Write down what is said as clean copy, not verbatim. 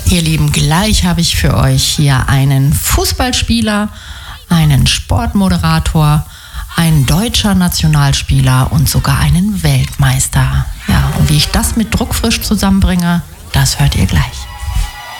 Ihr Lieben, gleich habe ich für euch hier einen Fußballspieler, einen Sportmoderator, einen deutscher Nationalspieler und sogar einen Weltmeister. Ja, und wie ich das mit Druckfrisch zusammenbringe, das hört ihr gleich.